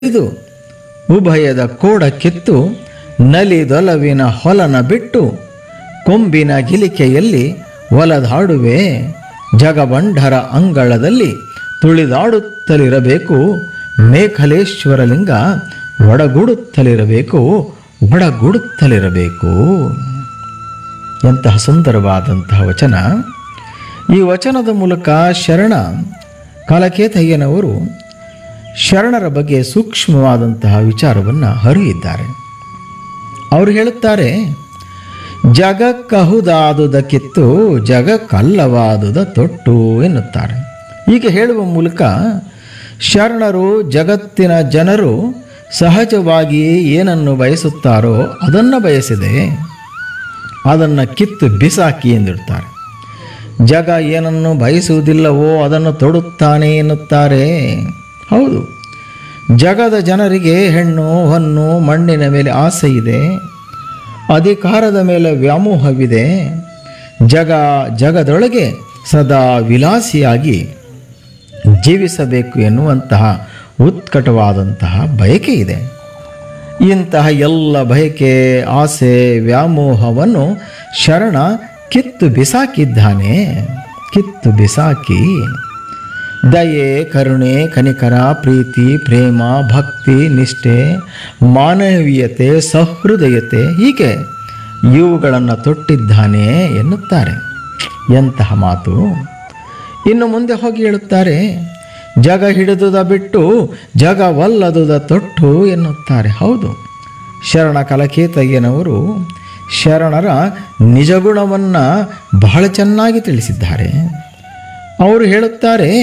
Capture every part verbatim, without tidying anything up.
ಇದು ಉಭಯದ ಕೋಡ ಕಿತ್ತು ನಲಿದೊಲವಿನ ಹೊಲನ ಬಿಟ್ಟು ಕೊಂಬಿನ ಗಿಲಿಕೆಯಲ್ಲಿ ಒಲದಾಡುವೆ ಜಗಬಂಢರ ಅಂಗಳದಲ್ಲಿ ತುಳಿದಾಡುತ್ತಲಿರಬೇಕು ಮೇಖಲೇಶ್ವರಲಿಂಗ ಒಡಗೂಡುತ್ತಲಿರಬೇಕು ಒಡಗೂಡುತ್ತಲಿರಬೇಕು. ಎಂತಹ ಸುಂದರವಾದಂತಹ ವಚನ. ಈ ವಚನದ ಮೂಲಕ ಶರಣ ಕಾಲಕೇತಯ್ಯನವರು ಶರಣರ ಬಗ್ಗೆ ಸೂಕ್ಷ್ಮವಾದಂತಹ ವಿಚಾರವನ್ನು ಹರಿಯಿದ್ದಾರೆ. ಅವರು ಹೇಳುತ್ತಾರೆ, ಜಗಕ್ಕಹುದಾದುದ ಕಿತ್ತು ಜಗಕ್ಕಲ್ಲವಾದುದ ತೊಟ್ಟು ಎನ್ನುತ್ತಾರೆ. ಹೀಗೆ ಹೇಳುವ ಮೂಲಕ ಶರಣರು ಜಗತ್ತಿನ ಜನರು ಸಹಜವಾಗಿ ಏನನ್ನು ಬಯಸುತ್ತಾರೋ ಅದನ್ನು ಬಯಸಿದೆ, ಅದನ್ನು ಕಿತ್ತು ಬಿಸಾಕಿ ಎಂದಿರ್ತಾರೆ. ಜಗ ಏನನ್ನು ಬಯಸುವುದಿಲ್ಲವೋ ಅದನ್ನು ತೊಡುತ್ತಾನೆ ಎನ್ನುತ್ತಾರೆ. ಹೌದು, ಜಗದ ಜನರಿಗೆ ಹೆಣ್ಣು ಹೊನ್ನು ಮಣ್ಣಿನ ಮೇಲೆ ಆಸೆ ಇದೆ, ಅಧಿಕಾರದ ಮೇಲೆ ವ್ಯಾಮೋಹವಿದೆ, ಜಗ ಜಗದೊಳಗೆ ಸದಾ ವಿಲಾಸಿಯಾಗಿ ಜೀವಿಸಬೇಕು ಎನ್ನುವಂತಹ ಉತ್ಕಟವಾದಂತಹ ಬಯಕೆ ಇದೆ. ಇಂತಹ ಎಲ್ಲ ಬಯಕೆ ಆಸೆ ವ್ಯಾಮೋಹವನ್ನು ಶರಣ ಕಿತ್ತು ಬಿಸಾಕಿದ್ದಾನೆ. ಕಿತ್ತು ಬಿಸಾಕಿ ದಯೆ ಕರುಣೆ ಕನಿಕರ ಪ್ರೀತಿ ಪ್ರೇಮ ಭಕ್ತಿ ನಿಷ್ಠೆ ಮಾನವೀಯತೆ ಸಹೃದಯತೆ ಹೀಗೆ ಇವುಗಳನ್ನು ತೊಟ್ಟಿದ್ದಾನೆ ಎನ್ನುತ್ತಾರೆ. ಎಂತಹ ಮಾತು. ಇನ್ನು ಮುಂದೆ ಹೋಗಿ ಹೇಳುತ್ತಾರೆ, ಜಗ ಹಿಡಿದುದ ಬಿಟ್ಟು ಜಗವಲ್ಲದುದ ತೊಟ್ಟು ಎನ್ನುತ್ತಾರೆ. ಹೌದು, ಶರಣ ಕಲಕೇತಯ್ಯನವರು ಶರಣರ ನಿಜಗುಣವನ್ನು ಬಹಳ ಚೆನ್ನಾಗಿ ತಿಳಿಸಿದ್ದಾರೆ. ಅವರು ಹೇಳುತ್ತಾರೆ,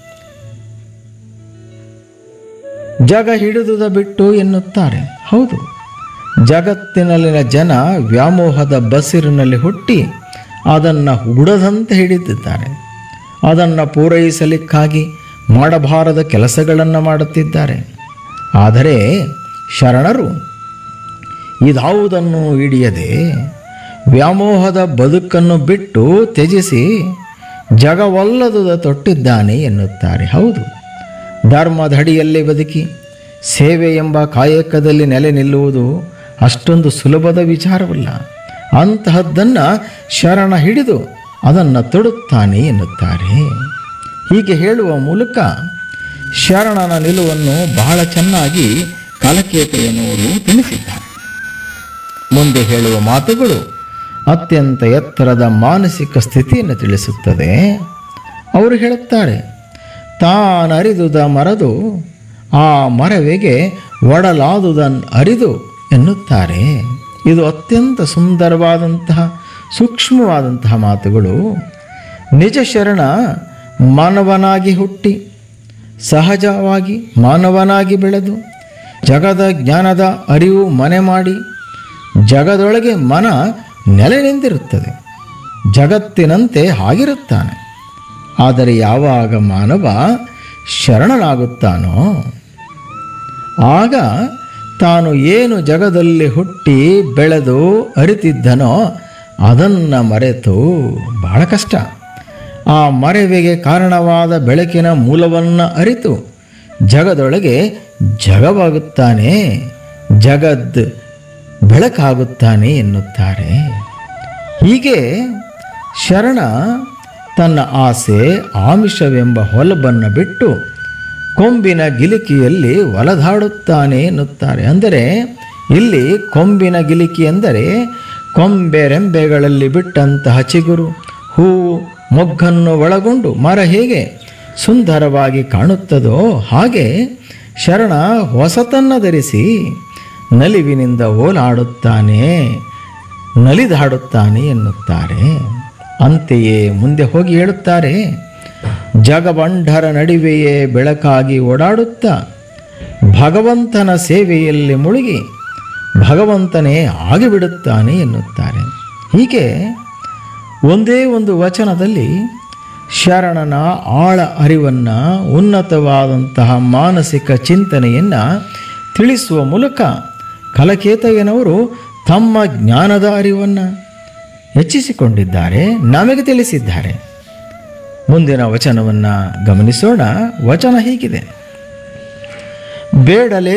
ಜಗ ಹಿಡಿದುದ ಬಿಟ್ಟು ಎನ್ನುತ್ತಾರೆ. ಹೌದು, ಜಗತ್ತಿನಲ್ಲಿನ ಜನ ವ್ಯಾಮೋಹದ ಬಸಿರಿನಲ್ಲಿ ಹುಟ್ಟಿ ಅದನ್ನು ಉಡದಂತೆ ಹಿಡಿದಿದ್ದಾರೆ. ಅದನ್ನು ಪೂರೈಸಲಿಕ್ಕಾಗಿ ಮಾಡಬಾರದ ಕೆಲಸಗಳನ್ನು ಮಾಡುತ್ತಿದ್ದಾರೆ. ಆದರೆ ಶರಣರು ಇದಾವುದನ್ನು ಹಿಡಿಯದೆ ವ್ಯಾಮೋಹದ ಬದುಕನ್ನು ಬಿಟ್ಟು ತ್ಯಜಿಸಿ ಜಗವಲ್ಲದುದ ತೊಟ್ಟಿದ್ದಾನೆ ಎನ್ನುತ್ತಾರೆ. ಹೌದು, ಧರ್ಮದಡಿಯಲ್ಲಿ ಬದುಕಿ ಸೇವೆ ಎಂಬ ಕಾಯಕದಲ್ಲಿ ನೆಲೆ ನಿಲ್ಲುವುದು ಅಷ್ಟೊಂದು ಸುಲಭದ ವಿಚಾರವಲ್ಲ. ಅಂತಹದ್ದನ್ನು ಶರಣ ಹಿಡಿದು ಅದನ್ನು ತೊಡುತ್ತಾನೆ ಎನ್ನುತ್ತಾರೆ. ಹೀಗೆ ಹೇಳುವ ಮೂಲಕ ಶರಣನ ನಿಲುವನ್ನು ಬಹಳ ಚೆನ್ನಾಗಿ ಕಾಲಕೇತಯ್ಯನವರು ತಿಳಿಸಿದ್ದಾರೆ. ಮುಂದೆ ಹೇಳುವ ಮಾತುಗಳು ಅತ್ಯಂತ ಎತ್ತರದ ಮಾನಸಿಕ ಸ್ಥಿತಿಯನ್ನು ತಿಳಿಸುತ್ತದೆ. ಅವರು ಹೇಳುತ್ತಾರೆ, ತಾನರಿದುದ ಮರದು ಆ ಮರವೆಗೆ ಒಡಲಾದುದನ್ ಅರಿದು ಎನ್ನುತ್ತಾರೆ. ಇದು ಅತ್ಯಂತ ಸುಂದರವಾದಂತಹ ಸೂಕ್ಷ್ಮವಾದಂತಹ ಮಾತುಗಳು. ನಿಜ ಶರಣ ಮಾನವನಾಗಿ ಹುಟ್ಟಿ ಸಹಜವಾಗಿ ಮಾನವನಾಗಿ ಬೆಳೆದು ಜಗದ ಜ್ಞಾನದ ಅರಿವು ಮನೆ ಮಾಡಿ ಜಗದೊಳಗೆ ಮನ ನೆಲೆ ನಿಂತಿರುತ್ತದೆ. ಜಗತ್ತಿನಂತೆ ಆಗಿರುತ್ತಾನೆ. ಆದರೆ ಯಾವಾಗ ಮಾನವ ಶರಣನಾಗುತ್ತಾನೋ ಆಗ ತಾನು ಏನು ಜಗದಲ್ಲಿ ಹುಟ್ಟಿ ಬೆಳೆದು ಅರಿತಿದ್ದನೋ ಅದನ್ನು ಮರೆತು ಬಹಳ ಕಷ್ಟ. ಆ ಮರೆವಿಗೆ ಕಾರಣವಾದ ಬೆಳಕಿನ ಮೂಲವನ್ನು ಅರಿತು ಜಗದೊಳಗೆ ಜಗವಾಗುತ್ತಾನೆ, ಜಗದ್ ಬೆಳಕಾಗುತ್ತಾನೆ ಎನ್ನುತ್ತಾರೆ. ಹೀಗೆ ಶರಣ ತನ್ನ ಆಸೆ ಆಮಿಷವೆಂಬ ಹೊಲಬನ್ನು ಬಿಟ್ಟು ಕೊಂಬಿನ ಗಿಲಿಕಿಯಲ್ಲಿ ಒಲದಾಡುತ್ತಾನೆ ಎನ್ನುತ್ತಾರೆ. ಅಂದರೆ ಇಲ್ಲಿ ಕೊಂಬಿನ ಗಿಲಿಕಿ ಎಂದರೆ ಕೊಂಬೆರೆಂಬೆಗಳಲ್ಲಿ ಬಿಟ್ಟಂತಹ ಚಿಗುರು ಹೂವು ಮೊಗ್ಗನ್ನು ಒಳಗೊಂಡು ಮರ ಹೇಗೆ ಸುಂದರವಾಗಿ ಕಾಣುತ್ತದೋ ಹಾಗೆ ಶರಣ ಹೊಸತನ್ನು ಧರಿಸಿ ನಲಿವಿನಿಂದ ಓಲಾಡುತ್ತಾನೆ, ನಲಿದಾಡುತ್ತಾನೆ ಎನ್ನುತ್ತಾರೆ. ಅಂತೆಯೇ ಮುಂದೆ ಹೋಗಿ ಹೇಳುತ್ತಾರೆ, ಜಗಬಂಢರ ನಡುವೆಯೇ ಬೆಳಕಾಗಿ ಓಡಾಡುತ್ತಾ ಭಗವಂತನ ಸೇವೆಯಲ್ಲಿ ಮುಳುಗಿ ಭಗವಂತನೇ ಆಗಿಬಿಡುತ್ತಾನೆ ಎನ್ನುತ್ತಾರೆ. ಹೀಗೆ ಒಂದೇ ಒಂದು ವಚನದಲ್ಲಿ ಶರಣನ ಆಳ ಅರಿವನ್ನು ಉನ್ನತವಾದಂತಹ ಮಾನಸಿಕ ಚಿಂತನೆಯನ್ನು ತಿಳಿಸುವ ಮೂಲಕ ಕಲಕೇತಯ್ಯನವರು ತಮ್ಮ ಜ್ಞಾನದ ಅರಿವನ್ನು ಹೆಚ್ಚಿಸಿಕೊಂಡಿದ್ದಾರೆ, ನಮಗೆ ತಿಳಿಸಿದ್ದಾರೆ. ಮುಂದಿನ ವಚನವನ್ನು ಗಮನಿಸೋಣ. ವಚನ ಹೀಗಿದೆ: ಬೇಡಲೇ